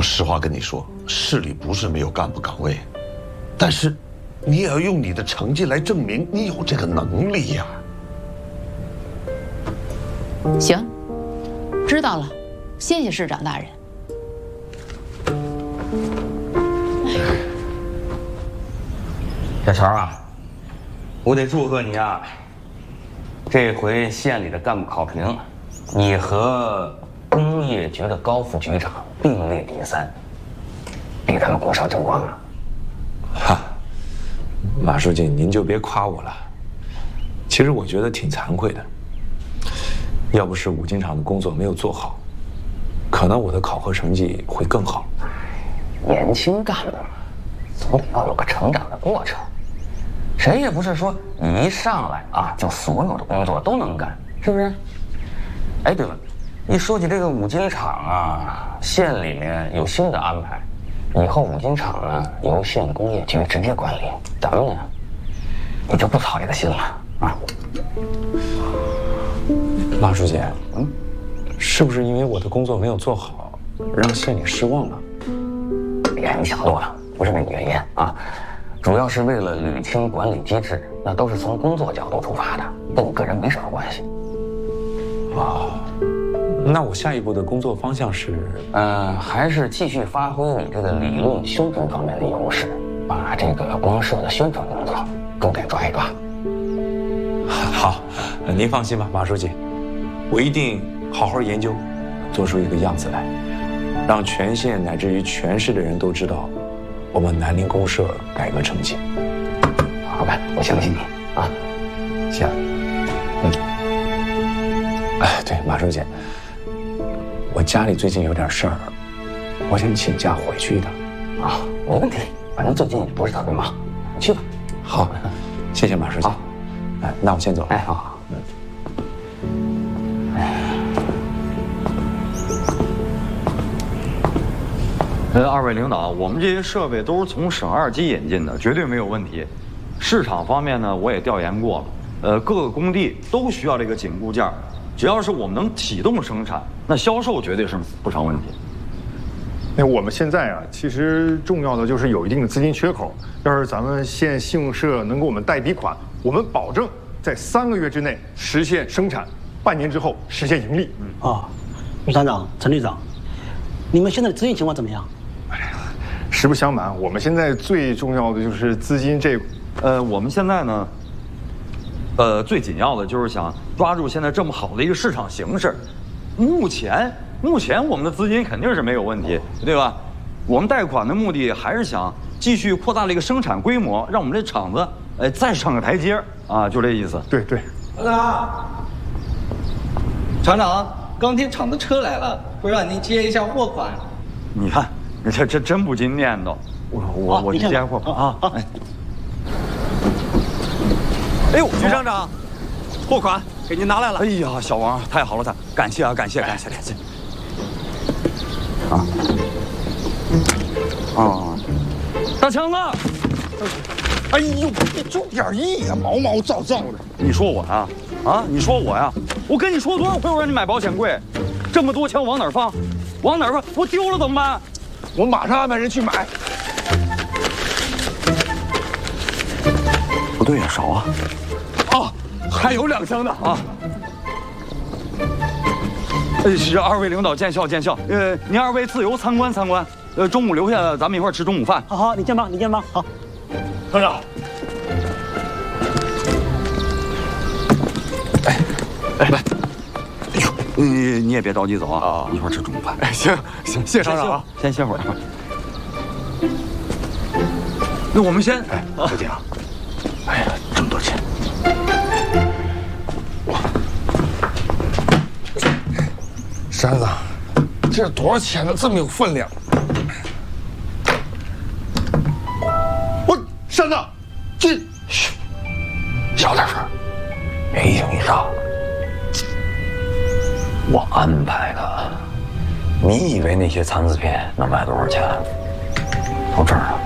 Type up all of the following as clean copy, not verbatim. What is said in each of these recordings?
我实话跟你说，市里不是没有干部岗位，但是你也要用你的成绩来证明你有这个能力呀。 行，知道了，谢谢市长大人。 小乔啊，我得祝贺你啊！这回县里的干部考评，你和工业局的高副局长并列第3，比他们功上争光啊！ 哈，马书记，您就别夸我了。其实我觉得挺惭愧的，要不是五金厂的工作没有做好，可能我的考核成绩会更好。 年轻干部总得要有个成长的过程，谁也不是说你一上来啊就所有的工作都能干，是不是？哎，对了，一说起这个五金厂啊，县里面有新的安排，以后五金厂呢由县工业局直接管理，咱们呢也就不操这个心了啊。 马书记，是不是因为我的工作没有做好，让县里失望了？ 别你想多了，不是那个原因啊，主要是为了捋清管理机制，那都是从工作角度出发的，跟你个人没什么关系。 那我下一步的工作方向是？ 还是继续发挥你这个理论宣传方面的优势，把这个公社的宣传工作重点抓一抓。 好，您放心吧，马书记，我一定好好研究，做出一个样子来，让全县乃至于全市的人都知道我们南陵公社改革成绩。 好办，我相信你啊。 行。哎，对，马书记，我家里最近有点事儿，我想请假回去一趟。 啊，没问题，反正最近也不是特别忙，你去吧。 好，谢谢马书记。好，哎，那我先走了。 哎，好。 二位领导，我们这些设备都是从省2级引进的，绝对没有问题。市场方面呢，我也调研过了，各个工地都需要这个紧固件，只要是我们能启动生产，那销售绝对是不成问题。 那我们现在啊，其实重要的就是有一定的资金缺口。要是咱们县信用社能给我们贷笔款，我们保证在3个月之内实现生产，半年之后实现盈利。 于厂长、陈队长，你们现在的资金情况怎么样？ 实不相瞒，我们现在最重要的就是资金这。 我们现在呢，最紧要的就是想抓住现在这么好的一个市场形势。目前我们的资金肯定是没有问题，对吧？我们贷款的目的还是想继续扩大这个生产规模，让我们这厂子再上个台阶啊，就这意思。 对。 厂长，钢铁厂的车来了，会让您接一下货款。 你看，这真不禁念叨。我去接货啊！ 哎呦，徐厂长，货款给您拿来了。 哎呀，小王，太好了，感谢啊，感谢。大强子， 哎呦，你注点意呀，毛毛躁躁的。 你说我呀？你说我呀？我跟你说多少回，我让你买保险柜，这么多枪往哪儿放？我丢了怎么办？ 我马上安排人去买。 不对呀，少啊！ 还有2箱的啊！ 是2位领导见笑。您2位自由参观。中午留下，咱们一块吃中午饭。 好，你先忙。好， 厂长。 来，哎呦，你也别着急走啊，一块吃中午饭。 行，谢谢厂长啊， 先歇会儿。那我们先， 书记啊，哎呀，这么多钱，山子，这是多少钱呢？这么有分量。山子，嘘，小点声，别一惊一乍。 我安排的，你以为那些残次品能卖多少钱？都这儿呢。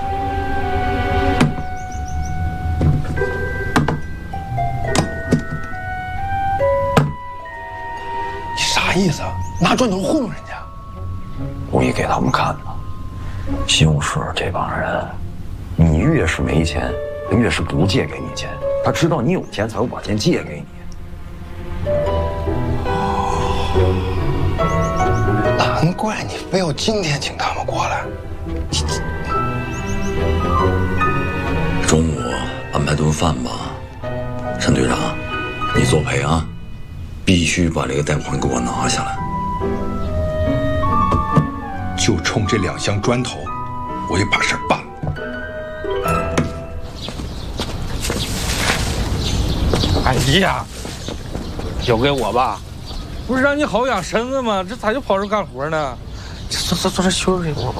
你啥意思啊？拿砖头糊弄人家？ 故意给他们看的。 西红柿这帮人，你越是没钱，他越是不借给你钱。他知道你有钱，才会把钱借给你。 难怪你非要今天请他们过来。 中午安排顿饭吧，陈队长，你作陪啊，必须把这个贷款给我拿下来。 就冲这2箱砖头，我也把事办了。 哎呀，交给我吧，不是让你好养身子吗？这咋就跑这干活呢？坐这休息一会儿吧。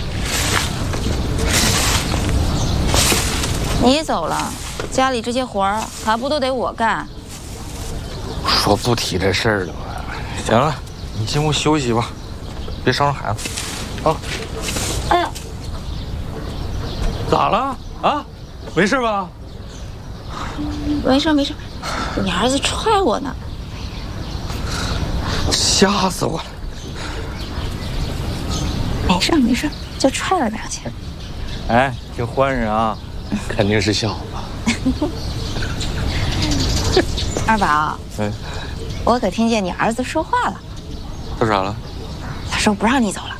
你走了，家里这些活儿还不都得我干？ 说不提这事儿了吗？行了，你进屋休息吧，别伤着孩子。啊！ 哎呀， 咋了？啊？没事吧？ 没事没事，你儿子踹我呢。 吓死我了！ 没事没事，就踹了2下。 哎，这坏人啊，肯定是小子。 二宝， 哎， 我可听见你儿子说话了。 说啥了？ 他说不让你走了。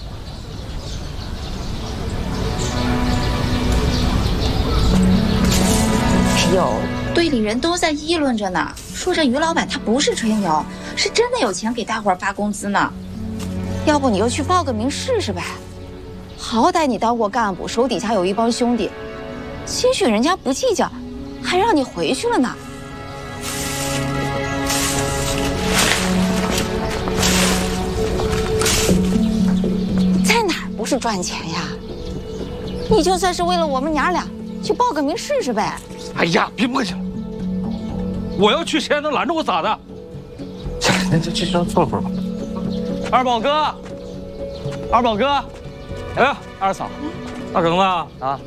哎呦，队里人都在议论着呢，说这于老板他不是吹牛，是真的有钱给大伙儿发工资呢。要不你就去报个名试试呗，好歹你当过干部，手底下有一帮兄弟，兴许人家不计较，还让你回去了呢。在哪儿不是赚钱呀？你就算是为了我们娘俩去报个名试试呗。 哎呀，别磨叽了，我要去，谁还能拦着我咋的？行，那就坐会儿吧。二宝哥，二宝哥，哎呀，二嫂，大橙子啊，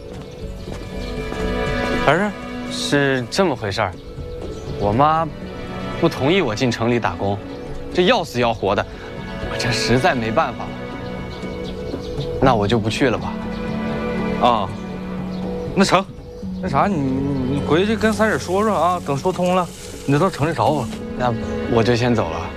儿是这么回事儿，我妈不同意我进城里打工，这要死要活的，我这实在没办法了。那我就不去了吧。 啊，那成，那啥，你回去跟三婶说说啊，等说通了，你再到城里找我。 那我就先走了。